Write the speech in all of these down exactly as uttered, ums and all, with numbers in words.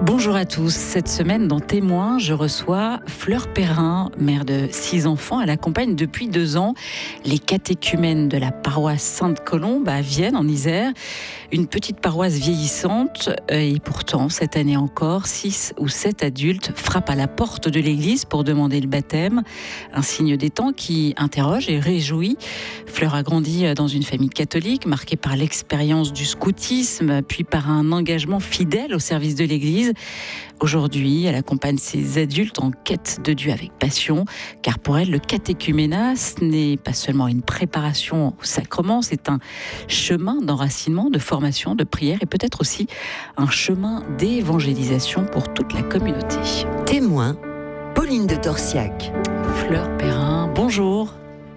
Bonjour à tous. Cette semaine, dans Témoins, je reçois Fleur Perrin, mère de six enfants. Elle accompagne depuis deux ans les catéchumènes de la paroisse Sainte-Colombe à Vienne, en Isère. Une petite paroisse vieillissante. Et pourtant, cette année encore, six ou sept adultes frappent à la porte de l'église pour demander le baptême. Un signe des temps qui interroge et réjouit. Fleur a grandi dans une famille catholique, marquée par l'expérience du scoutisme, puis par un engagement fidèle au service de l'église. Aujourd'hui, elle accompagne ses adultes en quête de Dieu avec passion, car pour elle, le catéchuménat, ce n'est pas seulement une préparation au sacrement, c'est un chemin d'enracinement, de formation, de prière et peut-être aussi un chemin d'évangélisation pour toute la communauté. Témoin, Pauline de Torsiac. Fleur Perrin, bonjour.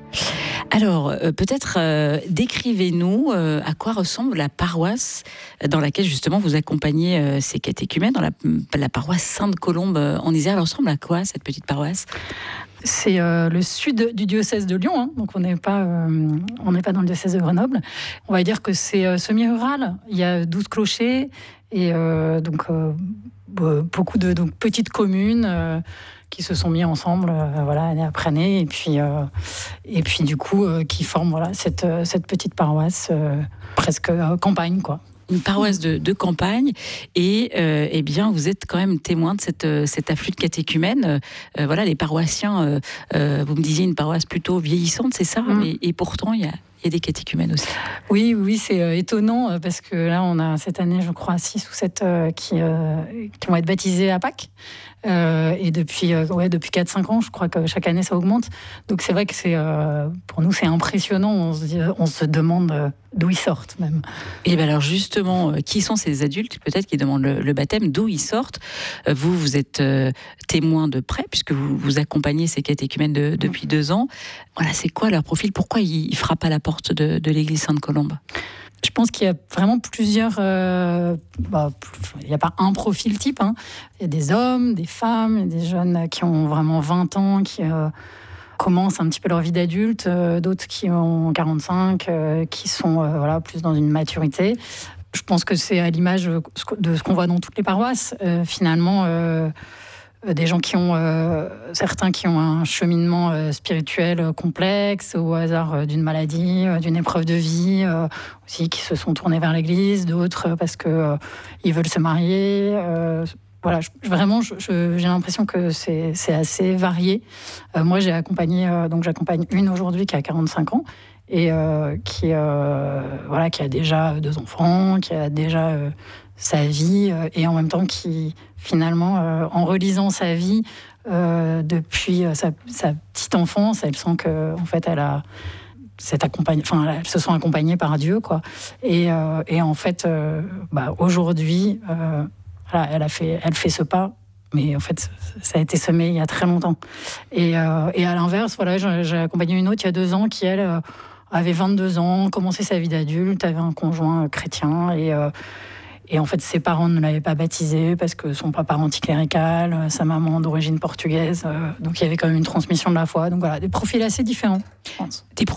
Alors, euh, peut-être euh, décrivez-nous euh, à quoi ressemble la paroisse dans laquelle justement vous accompagnez euh, ces catéchumènes, dans la, la paroisse Sainte-Colombe euh, en Isère. Elle ressemble à quoi cette petite paroisse ? C'est euh, le sud du diocèse de Lyon, hein, donc on n'est pas, euh, on n'est pas dans le diocèse de Grenoble. On va dire que c'est euh, semi-rural. Il y a douze clochers et euh, donc euh, beaucoup de donc, petites communes euh, qui se sont mis ensemble, euh, voilà, année après année, et puis, euh, et puis du coup, euh, qui forment voilà, cette, cette petite paroisse euh, presque euh, campagne, quoi. Une paroisse de, de campagne, et euh, eh bien, vous êtes quand même témoin de cette, cet afflux de catéchumènes. Euh, voilà, les paroissiens, euh, euh, vous me disiez une paroisse plutôt vieillissante, c'est ça, mmh. et, et pourtant, il y a Il y a des catéchumènes aussi. Oui, oui, c'est euh, étonnant parce que là, on a cette année, je crois, six ou sept euh, qui, euh, qui vont être baptisés à Pâques. Euh, et depuis, euh, ouais, depuis quatre cinq ans, je crois que chaque année, ça augmente. Donc c'est vrai que c'est, euh, pour nous, c'est impressionnant. On se, dit, on se demande euh, d'où ils sortent même. Et bien alors justement, euh, qui sont ces adultes peut-être qui demandent le, le baptême, d'où ils sortent ? euh, Vous, vous êtes euh, témoin de près puisque vous, vous accompagnez ces catéchumènes de, depuis deux ans. Voilà, c'est quoi leur profil ? Pourquoi ils, ils frappent à la porte de, de l'église Sainte-Colombe ? Je pense qu'il y a vraiment plusieurs... Euh, bah, il n'y a pas un profil type. Hein. Il y a des hommes, des femmes, il y a des jeunes qui ont vraiment vingt ans, qui euh, commencent un petit peu leur vie d'adulte, euh, d'autres qui ont quarante-cinq, euh, qui sont euh, voilà, plus dans une maturité. Je pense que c'est à l'image de ce qu'on voit dans toutes les paroisses. Euh, finalement... Euh, Des gens qui ont, euh, certains qui ont un cheminement euh, spirituel euh, complexe au hasard euh, d'une maladie, euh, d'une épreuve de vie, euh, aussi qui se sont tournés vers l'église, d'autres euh, parce que euh, ils veulent se marier. Euh, voilà, je, vraiment, je, je, j'ai l'impression que c'est, c'est assez varié. Euh, moi, j'ai accompagné, euh, donc j'accompagne une aujourd'hui qui a quarante-cinq ans et euh, qui, euh, voilà, qui a déjà deux enfants, qui a déjà euh, sa vie euh, et en même temps qui finalement, euh, en relisant sa vie euh, depuis euh, sa, sa petite enfance, elle sent que en fait, elle a cette accompagne, enfin, elles se sont accompagnées par Dieu, quoi. Et, euh, et en fait, euh, bah, aujourd'hui, euh, voilà, elle a fait, elle fait ce pas. Mais en fait, ça a été semé il y a très longtemps. Et, euh, et à l'inverse, voilà, j'ai, j'ai accompagné une autre il y a deux ans qui, elle, euh, avait vingt-deux ans, commençait sa vie d'adulte, avait un conjoint euh, chrétien et euh, Et en fait, ses parents ne l'avaient pas baptisé parce que son papa anticlérical, sa maman d'origine portugaise. Euh, donc, il y avait quand même une transmission de la foi. Donc, voilà, des profils assez différents, je pense. Des